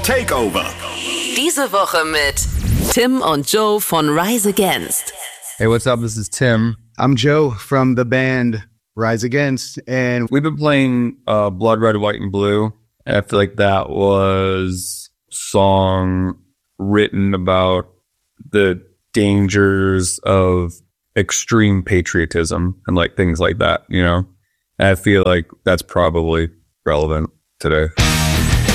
Takeover. Diese Woche mit Tim und Joe von Rise Against. Hey, what's up? This is Tim. I'm Joe from the band Rise Against, and We've been playing Blood Red, White, and Blue. And I feel like that was a song written about the dangers of extreme patriotism and like things like that, you know? And I feel like that's probably relevant today.